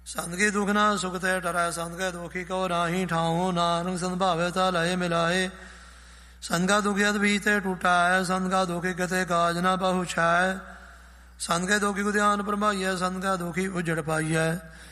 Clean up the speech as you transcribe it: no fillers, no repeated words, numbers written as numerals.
ਸੰਤ ਕੀ ਦੁਖ ਨਾ ਸੁਖ ਤੇ ਟਰੈ, ਸੰਤ ਕੈ ਦੁਖੀ ਕਉ ਨਾਹੀ ਠਾਉ। ਨਾਨਕ ਸੰਤ ਭਾਵੇ ਤਾ ਲਏ ਮਿਲਾਏ, ਸੰਤ ਕਾ ਦੁਖੀ ਅਤ ਬੀਜ ਤੇ ਟੂਟੈ। ਸੰਤ ਕਾ ਦੁਖੀ ਕਿਤੇ ਕਾਜ ਨਾ ਪਹੁੰਚੈ, ਸੰਤ ਕੈ ਦੁਖੀ ਕੋ ਧਿਆਨ ਭਰਮਾਈਐ। ਸੰਤ ਕਾ ਦੁਖੀ ਉਜੜ ਪਾਈਐ।